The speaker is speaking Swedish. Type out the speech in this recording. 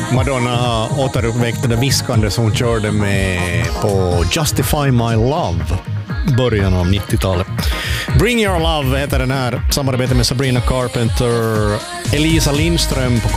Madonna har återuppväckt det där viskande som hon körde med på Justify My Love, början av 90-talet. Bring Your Love heter den här, samarbete med Sabrina Carpenter, Elisa Lindström på